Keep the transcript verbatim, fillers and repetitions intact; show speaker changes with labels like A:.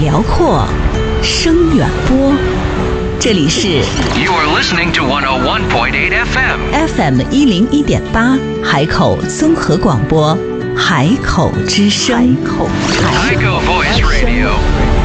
A: 辽阔，声远播。这里是
B: You are listening to one oh one point eight F M
A: F M 一零一点八海口综合广播，海口之声。海口
B: Voice Radio